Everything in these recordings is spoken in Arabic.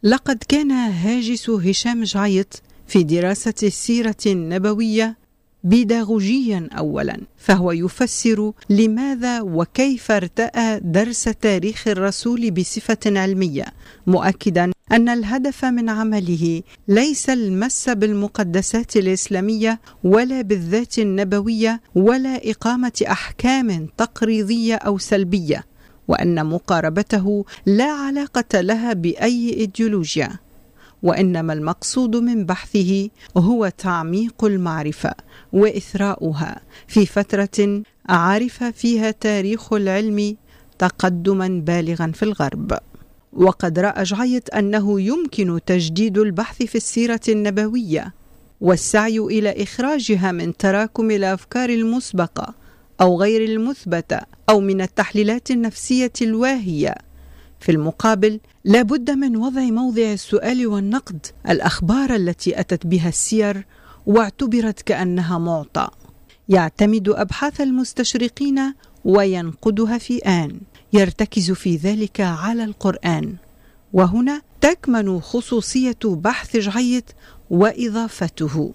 لقد كان هاجس هشام جعيط في دراسة السيرة النبوية بيداغوجيا أولا، فهو يفسر لماذا وكيف ارتأى درس تاريخ الرسول بصفة علمية، مؤكدا أن الهدف من عمله ليس المس بالمقدسات الإسلامية ولا بالذات النبوية ولا إقامة أحكام تقريضية أو سلبية، وأن مقاربته لا علاقة لها بأي إيديولوجيا، وإنما المقصود من بحثه هو تعميق المعرفة وإثراؤها في فترة عرف فيها تاريخ العلم تقدما بالغا في الغرب. وقد رأى جعيط أنه يمكن تجديد البحث في السيرة النبوية والسعي إلى إخراجها من تراكم الأفكار المسبقة أو غير المثبتة أو من التحليلات النفسية الواهية. في المقابل لا بد من وضع موضع السؤال والنقد الأخبار التي أتت بها السير واعتبرت كأنها معطى. يعتمد أبحاث المستشرقين وينقدها في آن، يرتكز في ذلك على القرآن، وهنا تكمن خصوصية بحث جعيط وإضافته،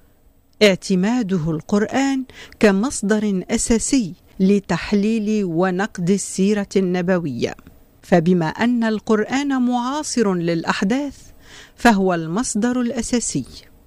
اعتماده القرآن كمصدر أساسي لتحليل ونقد السيرة النبوية. فبما أن القرآن معاصر للأحداث فهو المصدر الأساسي،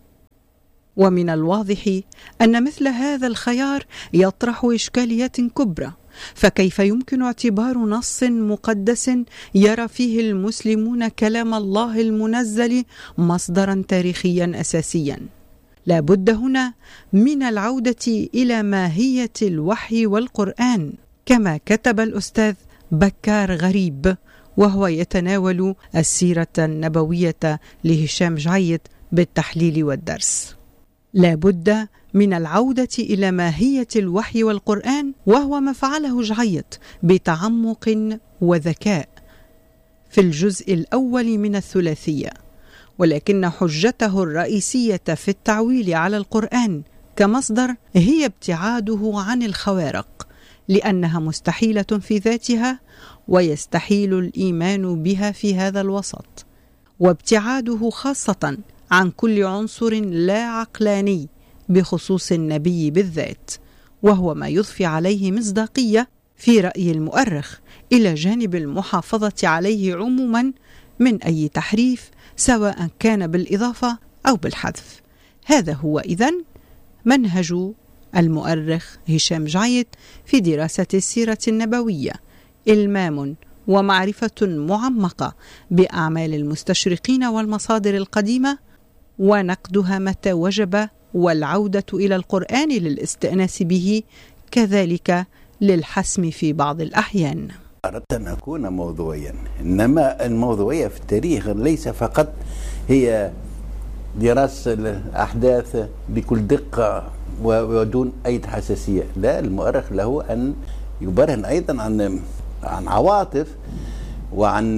ومن الواضح أن مثل هذا الخيار يطرح إشكاليات كبرى، فكيف يمكن اعتبار نص مقدس يرى فيه المسلمون كلام الله المنزل مصدرا تاريخيا أساسيا؟ لا بد هنا من العودة إلى ماهية الوحي والقرآن، كما كتب الأستاذ بكار غريب وهو يتناول السيرة النبوية لهشام جعيط بالتحليل والدرس. لا بد من العودة إلى ماهية الوحي والقرآن، وهو ما فعله جعيط بتعمق وذكاء في الجزء الأول من الثلاثية، ولكن حجته الرئيسية في التعويل على القرآن كمصدر هي ابتعاده عن الخوارق، لأنها مستحيلة في ذاتها ويستحيل الإيمان بها في هذا الوسط، وابتعاده خاصة عن كل عنصر لا عقلاني بخصوص النبي بالذات، وهو ما يضفي عليه مصداقية في رأي المؤرخ، إلى جانب المحافظة عليه عموما من أي تحريف سواء كان بالإضافة أو بالحذف. هذا هو إذن منهج المؤرخ هشام جعيط في دراسة السيرة النبوية: إلمام ومعرفة معمقة بأعمال المستشرقين والمصادر القديمة، ونقدها متى وجب، والعودة إلى القرآن للاستئناس به، كذلك للحسم في بعض الأحيان. أردت أن أكون موضوعيا، إنما الموضوعية في التاريخ ليس فقط هي دراسة الأحداث بكل دقة ودون أي حساسية، لا، المؤرخ له أن يبرهن أيضا عن عواطف وعن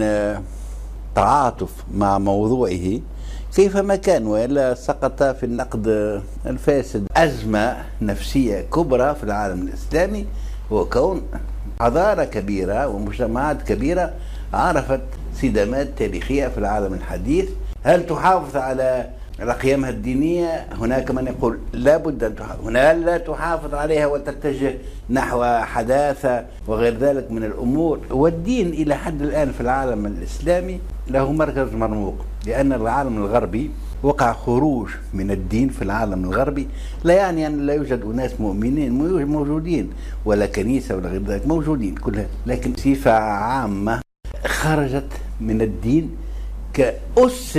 تعاطف مع موضوعه كيفما كان، وإلا سقط في النقد الفاسد. أزمة نفسية كبرى في العالم الإسلامي هو كون حضارة كبيرة ومجتمعات كبيرة عرفت صدامات تاريخية في العالم الحديث. هل تحافظ على قيمها الدينية؟ هناك من يقول لا بد أن تحافظ، هناك لا تحافظ عليها وتتجه نحو حداثة وغير ذلك من الأمور. والدين إلى حد الآن في العالم الإسلامي له مركز مرموق، لأن العالم الغربي وقع خروج من الدين في العالم الغربي. لا يعني أن لا يوجد أناس مؤمنين، موجودين، ولا كنيسة ولا غير ذلك، موجودين كلها، لكن صفة عامة خرجت من الدين كأس،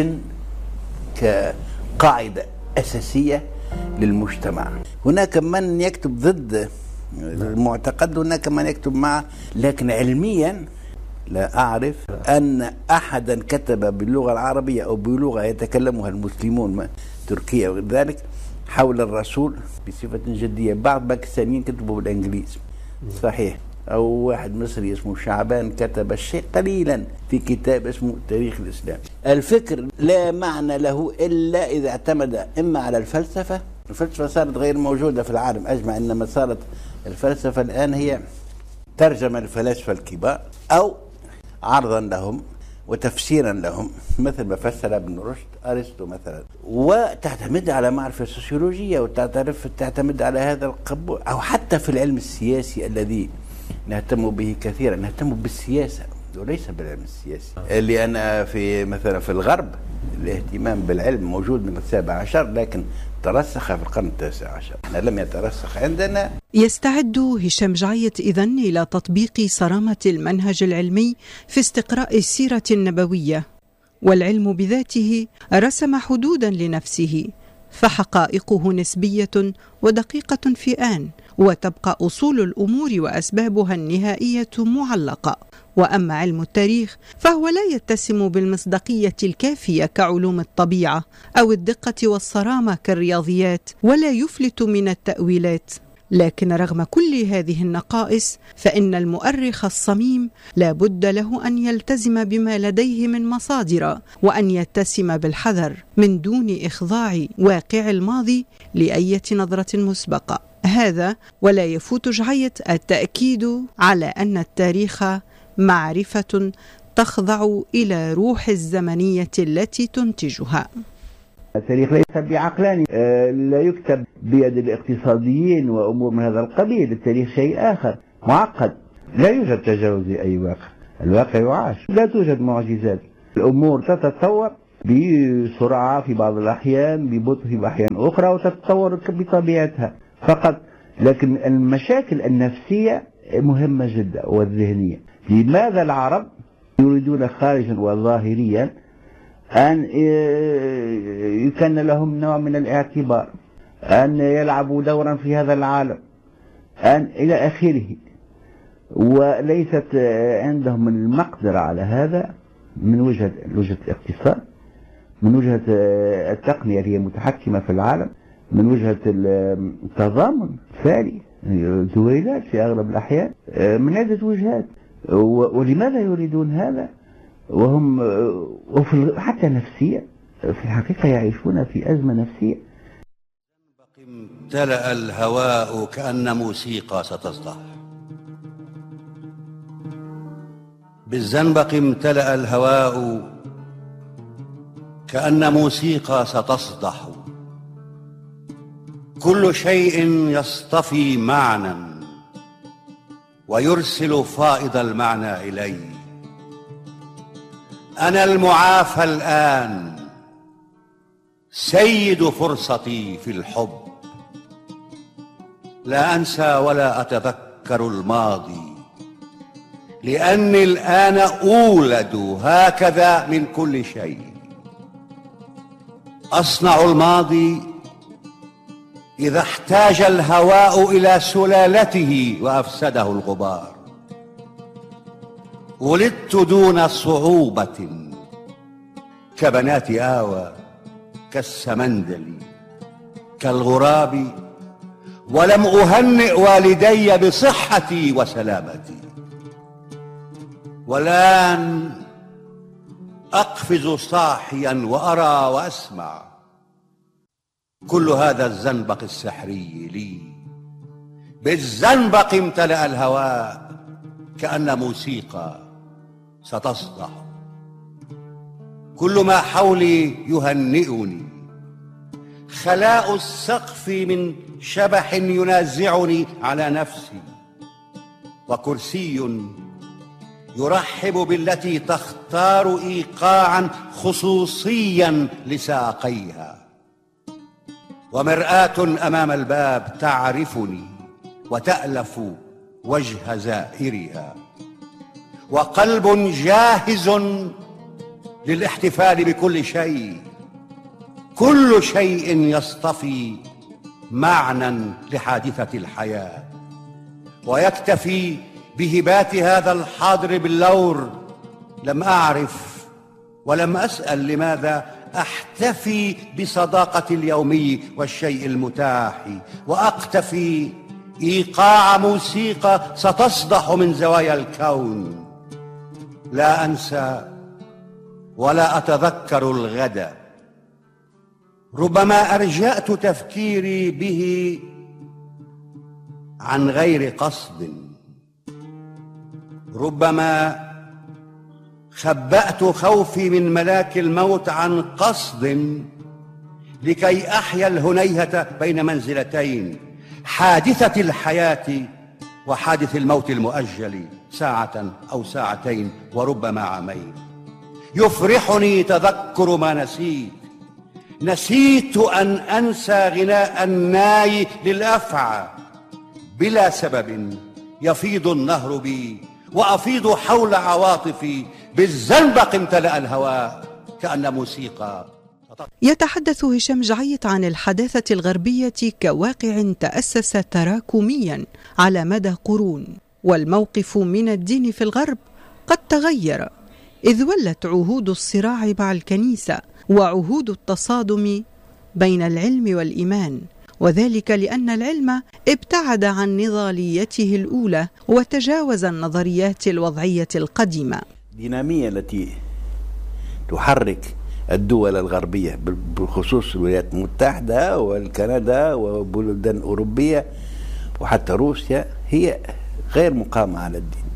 كقاعدة أساسية للمجتمع. هناك من يكتب ضد المعتقد، هناك من يكتب معه، لكن علميا لا أعرف أن أحدا كتب باللغة العربية أو بلغة يتكلمها المسلمون تركيا وغير ذلك حول الرسول بصفة جدية. بعض باكستانيين كتبوا بالإنجليزي صحيح، أو واحد مصري اسمه شعبان كتب الشيء قليلا في كتاب اسمه تاريخ الإسلام. الفكر لا معنى له إلا إذا اعتمد إما على الفلسفة. الفلسفة صارت غير موجودة في العالم أجمع، إنما صارت الفلسفة الآن هي ترجمة الفلاسفة الكبار أو عرضا لهم وتفسيرا لهم، مثل ما فسر ابن رشد أرسطو مثلا، وتعتمد على معرفة سوسيولوجية، وتعتمد على هذا القبول. أو حتى في العلم السياسي الذي نهتم به كثيرا، نهتم بالسياسة وليس بالعلم السياسي، لأن مثلا في الغرب الاهتمام بالعلم موجود من ال17، لكن ترسخ في القرن ال19، احنا لم يترسخ عندنا. يستعد هشام جعيط إذن إلى تطبيق صرامة المنهج العلمي في استقراء السيرة النبوية، والعلم بذاته رسم حدودا لنفسه، فحقائقه نسبية ودقيقة في آن، وتبقى أصول الأمور وأسبابها النهائية معلقة. وأما علم التاريخ فهو لا يتسم بالمصداقية الكافية كعلوم الطبيعة أو الدقة والصرامة كالرياضيات، ولا يفلت من التأويلات. لكن رغم كل هذه النقائص فإن المؤرخ الصميم لا بد له أن يلتزم بما لديه من مصادر، وأن يتسم بالحذر من دون إخضاع واقع الماضي لأية نظرة مسبقة. هذا ولا يفوت جعيط التأكيد على أن التاريخ معرفة تخضع إلى روح الزمنية التي تنتجها. التاريخ ليس بعقلاني، لا يكتب بيد الاقتصاديين وأمور من هذا القبيل. التاريخ شيء آخر معقد، لا يوجد تجاوز أي واقع، الواقع يعاش، لا توجد معجزات. الأمور تتطور بسرعة في بعض الأحيان، ببطء في أحيان أخرى، وتتطور بطبيعتها فقط. لكن المشاكل النفسية مهمة جدا والذهنية. لماذا العرب يريدون خارجا وظاهريا أن يكن لهم نوع من الاعتبار، أن يلعبوا دورا في هذا العالم، أن إلى آخره، وليست عندهم المقدرة على هذا من وجهة الاقتصاد، من وجهة التقنية اللي هي متحكمة في العالم، من وجهة التضامن الفعلي، دويلات في أغلب الأحيان، من عدة وجهات. ولماذا يريدون هذا وهم حتى نفسيا في الحقيقة يعيشون في أزمة نفسية؟ امتلأ الهواء كأن موسيقى ستصدح. بالزنبق امتلأ الهواء كأن موسيقى ستصدح. كل شيء يصطفي معنى ويرسل فائض المعنى إلي. أنا المعافى الآن، سيد فرصتي في الحب. لا أنسى ولا أتذكر الماضي، لأني الآن أولد هكذا من كل شيء. أصنع الماضي إذا احتاج الهواء إلى سلالته وأفسده الغبار. ولدت دون صعوبة كبنات آوى، كالسمندل، كالغراب، ولم أهنئ والدي بصحتي وسلامتي. والآن أقفز صاحيا وأرى وأسمع. كل هذا الزنبق السحري لي. بالزنبق امتلأ الهواء كأن موسيقى ستصدح. كل ما حولي يهنئني. خلاء السقف من شبح ينازعني على نفسي، وكرسي يرحب بالتي تختار إيقاعا خصوصيا لساقيها، ومرآة أمام الباب تعرفني وتألف وجه زائرها، وقلب جاهز للاحتفال بكل شيء. كل شيء يصطفي معنى لحادثة الحياة، ويكتفي بهبات هذا الحاضر باللور. لم أعرف ولم أسأل لماذا أحتفي بصداقة اليومي والشيء المتاح، وأقتفي إيقاع موسيقى ستصدح من زوايا الكون. لا أنسى ولا أتذكر الغد. ربما أرجأت تفكيري به عن غير قصد. ربما خبأت خوفي من ملاك الموت عن قصد لكي أحيا الهنيهة بين منزلتين، حادثة الحياة وحادث الموت المؤجل، ساعة أو ساعتين وربما عامين. يفرحني تذكر ما نسيت، نسيت أن أنسى غناء الناي للأفعى. بلا سبب يفيض النهر بي وأفيض حول عواطفي، بالزنبق امتلأ الهواء كأن موسيقى. يتحدث هشام جعيط عن الحداثة الغربية كواقع تأسس تراكميا على مدى قرون، والموقف من الدين في الغرب قد تغير، إذ ولت عهود الصراع مع الكنيسة وعهود التصادم بين العلم والإيمان، وذلك لأن العلم ابتعد عن نضاليته الأولى وتجاوز النظريات الوضعية القديمة. الدينامية التي تحرك الدول الغربية بخصوص الولايات المتحدة والكندا وبلدان أوروبية وحتى روسيا هي غير مقامة على الدين.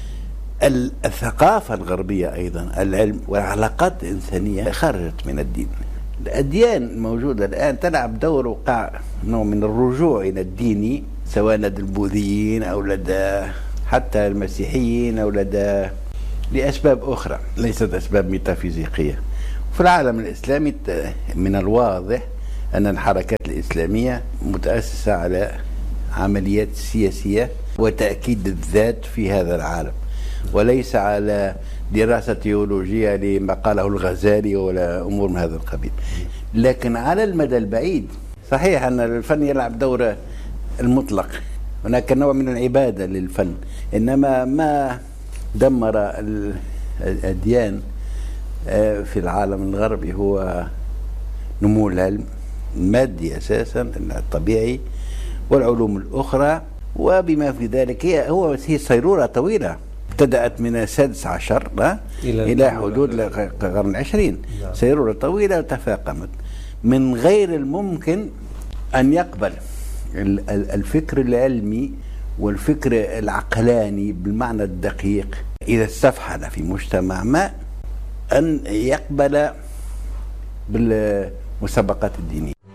الثقافة الغربية أيضا، العلم والعلاقات الإنسانية خرجت من الدين. الأديان الموجودة الآن تلعب دور وقع نوع من الرجوع إلى الدين، سواء لدى البوذيين أو لدى حتى المسيحيين أو لدى لأسباب أخرى ليست أسباب ميتافيزيقية. في العالم الإسلامي من الواضح أن الحركات الإسلامية متأسسة على عمليات سياسية وتأكيد الذات في هذا العالم، وليس على دراسة تيولوجية لما قاله الغزالي ولا أمور من هذا القبيل. لكن على المدى البعيد صحيح أن الفن يلعب دور المطلق، هناك نوع من العبادة للفن، إنما ما دمر الأديان في العالم الغربي هو نمو العلم المادي أساسا الطبيعي والعلوم الأخرى، وبما في ذلك هي صيرورة طويلة ابتدأت من السادس عشر إلى حدود القرن العشرين. صيرورة طويلة وتفاقمت. من غير الممكن أن يقبل الفكر العلمي والفكر العقلاني بالمعنى الدقيق إذا استفحل في مجتمع ما أن يقبل بالمسابقات الدينية.